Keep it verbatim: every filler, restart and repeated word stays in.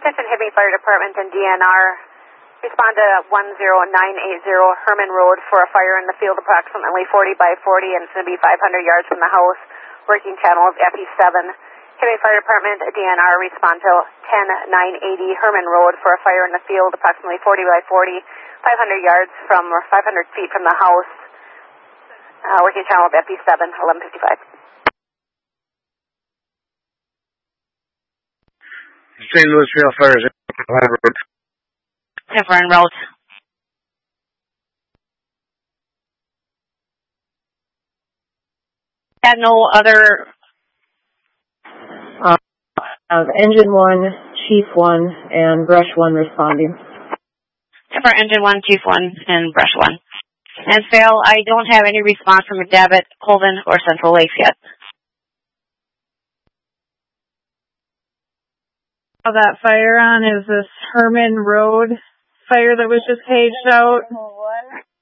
Attention Hibbing Fire Department and D N R. Respond to one zero nine eight zero Herman Road for a fire in the field approximately forty by forty, and it's going to be five hundred yards from the house. Working channel is F E seven. Hibbing Fire Department, D N R, respond to ten nine eighty Herman Road for a fire in the field approximately forty by forty, five hundred yards from, or five hundred feet from the house. Uh, working channel of F E seven, eleven fifty-five. Saint Louis Trail Fire is Road. Different route. Had no other. Uh, of Engine one, Chief one, and Brush one responding. Different Engine one, Chief one, and Brush one. And Phil, I don't have any response from McDavitt, Colvin, or Central Lakes yet. That fire on is this Herman Road fire that was just paged out.